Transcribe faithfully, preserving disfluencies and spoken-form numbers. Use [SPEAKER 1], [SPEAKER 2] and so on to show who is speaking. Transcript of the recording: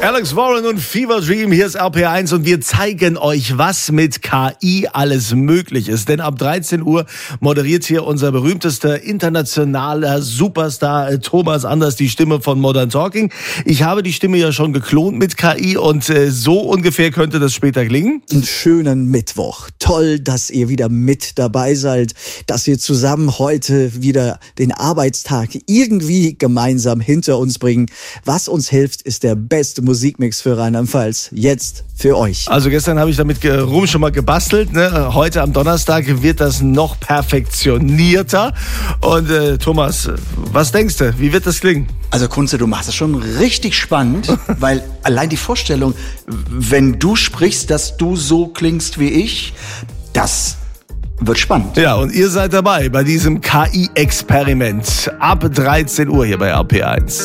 [SPEAKER 1] Alex Warren und Fever Dream, hier ist R P eins und wir zeigen euch, was mit K I alles möglich ist. Denn ab dreizehn Uhr moderiert hier unser berühmtester internationaler Superstar Thomas Anders, die Stimme von Modern Talking. Ich habe die Stimme ja schon geklont mit K I und äh, so ungefähr könnte das später klingen.
[SPEAKER 2] Einen schönen Mittwoch. Toll, dass ihr wieder mit dabei seid, dass wir zusammen heute wieder den Arbeitstag irgendwie gemeinsam hinter uns bringen. Was uns hilft, ist der beste Musikmix für Rheinland-Pfalz. Jetzt für euch.
[SPEAKER 1] Also gestern habe ich damit rum schon mal gebastelt. Ne? Heute am Donnerstag wird das noch perfektionierter. Und äh, Thomas, was denkst du? Wie wird das klingen?
[SPEAKER 3] Also Kunze, du machst das schon richtig spannend, weil allein die Vorstellung, wenn du sprichst, dass du so klingst wie ich, das wird spannend.
[SPEAKER 1] Ja, und ihr seid dabei bei diesem K I-Experiment ab dreizehn Uhr hier bei R P eins.